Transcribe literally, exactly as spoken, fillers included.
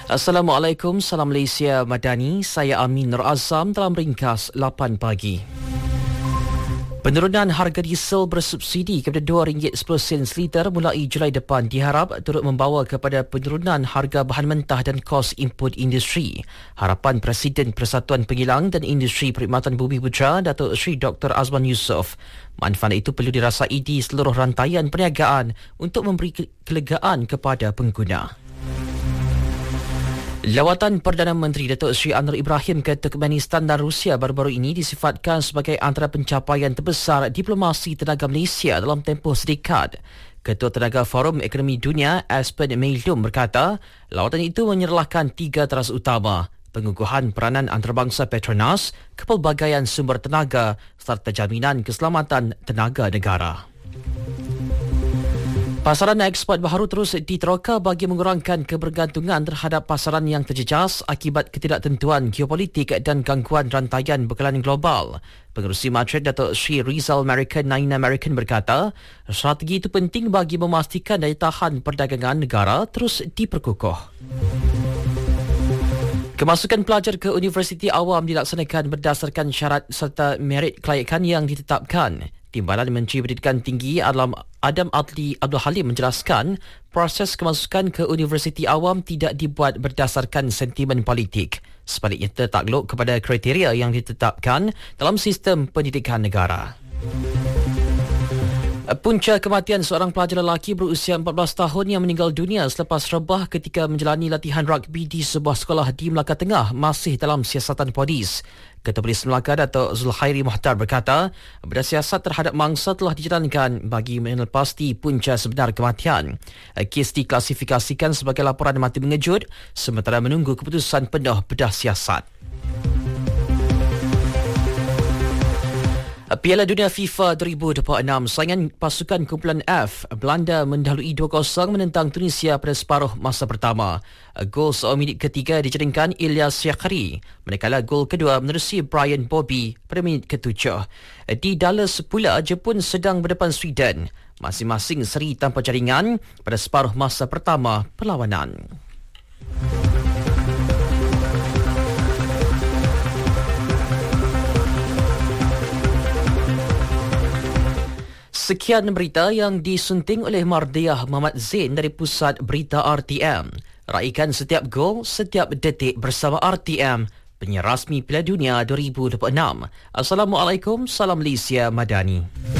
Assalamualaikum, salam Malaysia Madani. Saya Amin Nur Azam dalam ringkas lapan pagi. Penurunan harga diesel bersubsidi kepada dua ringgit sepuluh sen seliter mulai Julai depan diharap turut membawa kepada penurunan harga bahan mentah dan kos input industri. Harapan Presiden Persatuan Pengilang dan Industri Perkhidmatan Bumi Putra, Datuk Seri Doktor Azman Yusof. Manfaat itu perlu dirasai di seluruh rantaian perniagaan untuk memberi kelegaan kepada pengguna. Lawatan Perdana Menteri Datuk Seri Anwar Ibrahim ke Turkmenistan dan Rusia baru-baru ini disifatkan sebagai antara pencapaian terbesar diplomasi tenaga Malaysia dalam tempoh sedekat. Ketua Tenaga Forum Ekonomi Dunia, Aspen Meilum berkata, lawatan itu menyerlahkan tiga teras utama: pengukuhan peranan antarabangsa Petronas, kepelbagaian sumber tenaga serta jaminan keselamatan tenaga negara. Pasaran eksport baharu terus diteroka bagi mengurangkan kebergantungan terhadap pasaran yang terjejas akibat ketidaktentuan geopolitik dan gangguan rantaian bekalan global. Pengerusi Madrid Datuk Sri Rizal American Nine American berkata, strategi itu penting bagi memastikan daya tahan perdagangan negara terus diperkukuh. Kemasukan pelajar ke Universiti Awam dilaksanakan berdasarkan syarat serta merit kelayakan yang ditetapkan. Timbalan Menteri Pendidikan Tinggi Adam, Adam Adli Abdul Halim menjelaskan proses kemasukan ke Universiti Awam tidak dibuat berdasarkan sentimen politik. Sebaliknya tertakluk kepada kriteria yang ditetapkan dalam sistem pendidikan negara. Punca kematian seorang pelajar lelaki berusia empat belas tahun yang meninggal dunia selepas rebah ketika menjalani latihan rugby di sebuah sekolah di Melaka Tengah masih dalam siasatan polis. Ketua Polis Melaka Datuk Zulkhairi Muhtar berkata, bersiasat terhadap mangsa telah dijalankan bagi menepasti punca sebenar kematian. Kes diklasifikasikan sebagai laporan mati mengejut sementara menunggu keputusan penuh bedah siasat. Piala Dunia FIFA dua ribu dua puluh enam, saingan pasukan kumpulan F, Belanda mendahului dua kosong menentang Tunisia pada separuh masa pertama. Gol seorang minit ketiga dijaringkan Ilyas Yakhari, manakala gol kedua menerusi Brian Bobby pada minit ketujuh. Di Dallas pula, Jepun sedang berdepan Sweden. Masing-masing seri tanpa jaringan pada separuh masa pertama perlawanan. Sekian berita yang disunting oleh Mardiah Muhammad Zain dari Pusat Berita R T M. Raikan setiap gol, setiap detik bersama R T M, penyiar rasmi Piala Dunia dua ribu dua puluh enam. Assalamualaikum, salam Malaysia Madani.